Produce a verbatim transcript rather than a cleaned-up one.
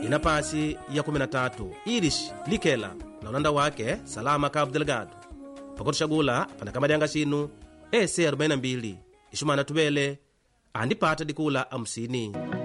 ina pasi ya kumi na tatu. Irish likela na unanda wake Salama Cabo Delgado. Pakutushagula pana kamadanga shinu ese arobaini na mbili ishumana tubele andipata dikula hamsini.